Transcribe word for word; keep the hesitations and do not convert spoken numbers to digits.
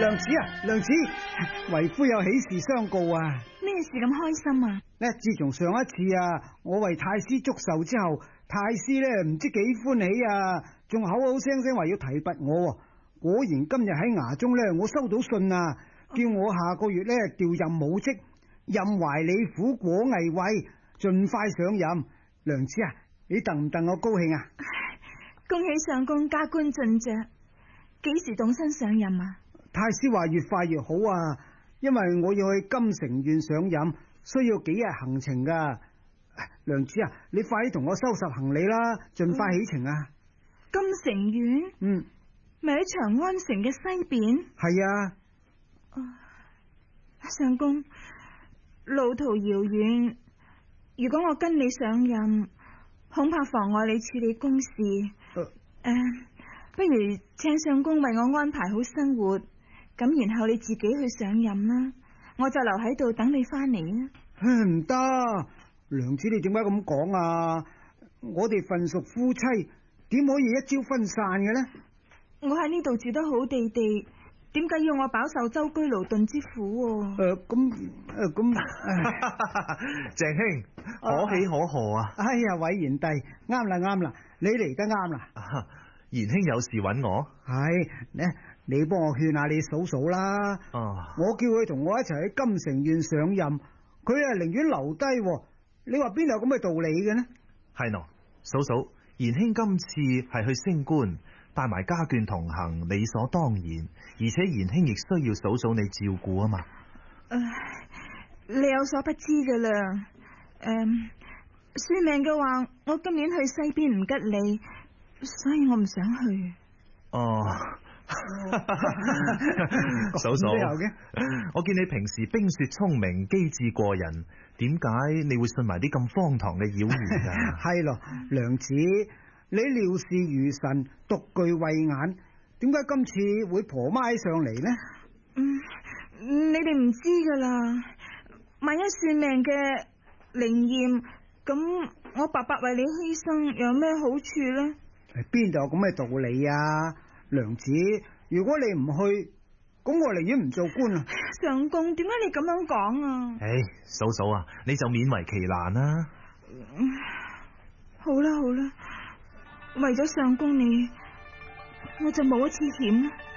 娘子啊，娘子，為夫有喜事相告啊！ 咩事咁開心啊？ 咧，自從上一次啊，我為太師祝壽之後，太師咧唔知幾歡喜啊，仲口口聲聲話要提拔我。果然今日喺衙中咧，我收到信啊，叫我下個月咧調任武職，任懷理府果毅尉，盡快上任。娘子啊，你戥唔戥我高興啊？ 恭喜上公加官進爵，幾時動身上任啊？ 太師話越快越好啊，因為我要去金城縣上任，需要幾日行程噶。娘子啊，你快啲同我收拾行李啦，盡快起程啊！ 金城縣？ 嗯， 咪喺長安城嘅西邊？ 係啊。 啊，上公，路途遙遠，如果我跟你上任，恐怕妨礙你處理公事。誒、呃，不如請上公為我安排好生活。咁然後你自己去上任啦，我就留喺度等你翻嚟啊！ 唔得，娘子你點解咁講啊？我哋份屬夫妻，點可以一朝分散嘅呢？ 我喺呢度住得好地地，點解要我飽受舟車勞頓之苦？ 誒，咁誒，咁， 鄭兄可喜可賀啊！ 哎呀，委賢弟，啱啦啱啦，你嚟得啱啦。 賢兄有事揾我？ 係呢。你幫我勸下你嫂嫂啦， 哦、 我叫佢同我一齊喺金城縣上任，佢啊寧願留低，你話邊度有咁嘅道理嘅呢？ 係喏，嫂嫂，賢兄今次係去升官，帶埋家眷同行，理所當然，而且賢兄亦需要嫂嫂你照顧啊嘛。 唉、呃，你有所不知噶啦，誒、呃，算命嘅話，我今年去西邊唔吉利，所以我唔想去。 哦。嫂嫂，我見你平時冰雪聰明、機智過人，點解你會信埋啲咁荒唐嘅妖言啊？ 係咯，娘子，你料事如神，獨具慧眼，點解今次會婆媽上嚟呢？ 嗯，你哋唔知噶啦，萬一算命嘅靈驗，咁我白白為你犧牲，有咩好處呢？ 邊度有咁嘅道理啊？娘子，如果你唔去，咁我寧願唔做官啊！ 上公，點解你咁樣講啊？ 唉，嫂嫂啊，你就勉為其難啦。 嗯，好啦好啦，為咗上公你，我就冒一次險啦。